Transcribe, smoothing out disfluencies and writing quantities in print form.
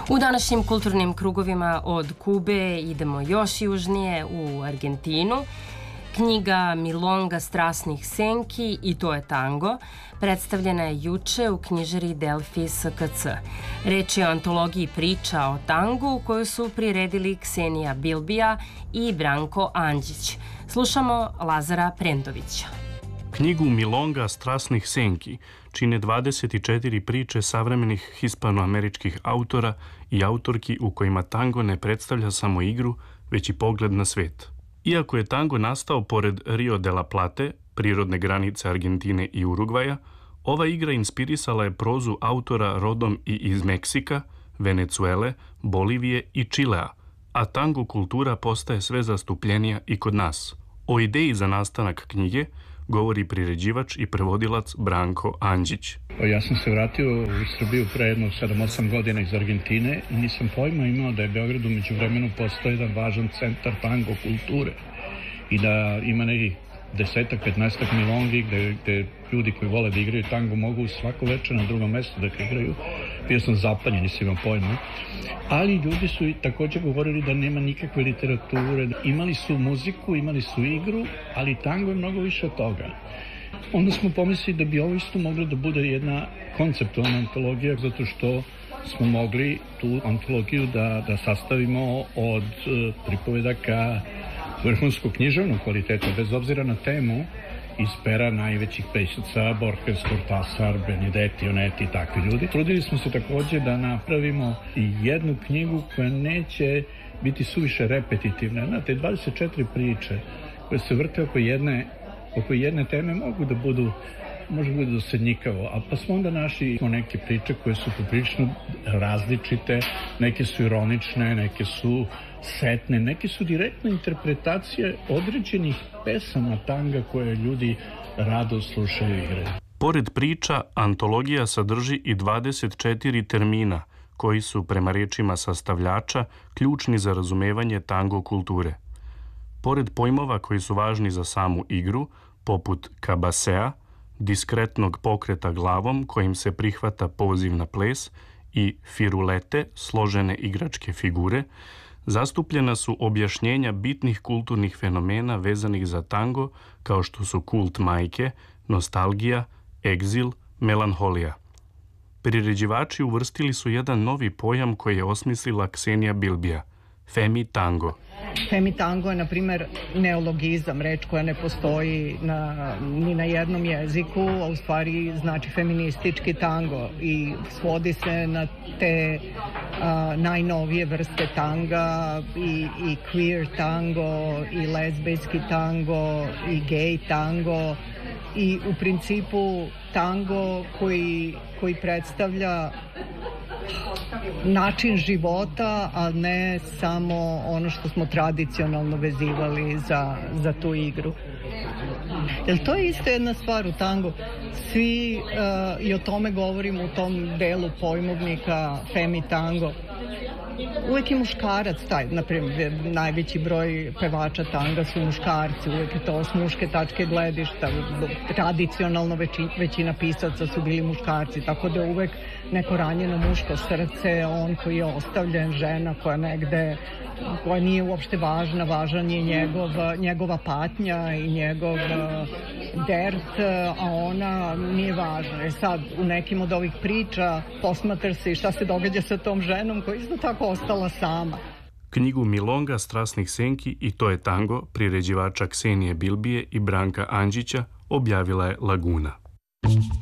U današnjim kulturnim krugovima od Kube idemo još južnije u Argentinu. Knjiga Milonga strasnih senki i to je tango predstavljena je juče u knjižari Delfi SKC. Reč je o antologiji priča o tangu koju su priredili Ksenija Bilbija i Branko Andžić. Slušamo Lazara Prendovića. Knjigu Milonga strasnih senki čine 24 priče savremenih hispanoameričkih autora i autorki u kojima tango ne predstavlja samo igru, već i pogled na svet. Iako je tango nastao pored Rio de la Plate, prirodne granice Argentine i Urugvaja, ova igra inspirisala je prozu autora rodom i iz Meksika, Venecuele, Bolivije i Čilea, a tango kultura postaje sve zastupljenija i kod nas. O ideji za nastanak knjige govori priređivač i prevodilac Branko Andžić. Ja sam se vratio u Srbiju pre jedno 7-8 godina iz Argentine i nisam pojma imao da je Beograd u međuvremenu postao jedan važan centar tango kulture i da ima nekih 10-15 milongi gde ljudi koji vole da igraju tango mogu svako večer na drugom mestu da igraju. Bio sam zapanjen, nisam imao pojma. Ali ljudi su također govorili da nema nikakve literature. Imali su muziku, imali su igru, ali tango je mnogo više od toga. Onda smo pomislili da bi ovo isto moglo da bude jedna konceptualna antologija, zato što smo mogli tu antologiju da sastavimo od pripovedaka vrhunskog književnog kvaliteta, bez obzira na temu, iz pera najvećih pisaca, Borges, Cortázar, Benedetti, Onetti i takvi ljudi. Trudili smo se također da napravimo jednu knjigu koja neće biti suviše repetitivna. Znate, 24 priče koje se vrte oko jedne teme može da budu dosadnjikavo, a pa smo onda našli neke priče koje su poprilično različite, neke su ironične, neke su setne, neke su direktne interpretacije određenih pesama tanga koje ljudi rado slušaju i igraju. Pored priča, antologija sadrži i 24 termina koji su, prema rečima sastavljača, ključni za razumevanje tango kulture. Pored pojmova koji su važni za samu igru, poput kabasea, diskretnog pokreta glavom kojim se prihvata poziv na ples, i firulete, složene igračke figure, zastupljena su objašnjenja bitnih kulturnih fenomena vezanih za tango, kao što su kult majke, nostalgija, egzil, melanholija. Priređivači uvrstili su jedan novi pojam koji je osmislila Ksenija Bilbija – femi tango. Femi tango je, na primjer, neologizam, reč koja ne postoji ni na jednom jeziku, a u stvari znači feministički tango i svodi se na te najnovije vrste tanga i queer tango i lezbijski tango i gay tango i u principu tango koji predstavlja način života, a ne samo ono što smo tradicionalno vezivali za tu igru. Jer to je isto jedna stvar u tangu. Svi i o tome govorimo u tom delu pojmovnika femi tango. Uvijek je muškarac taj, naprimjer, najveći broj pevača tanga su muškarci, uvijek je to s muške tačke gledišta, tradicionalno većina pisaca su bili muškarci, tako da je uvijek neko ranjeno muško srce, on koji je ostavljen, žena koja nije uopšte važna, važan je njegova patnja i njegov dert, a ona nije važna. Sad, u nekim od ovih priča posmatra se i šta se događa sa tom ženom koja je isto tako ostala sama. Knjigu Milonga strasnih senki i to je tango priređivača Ksenije Bilbije i Branka Andžića objavila je Laguna.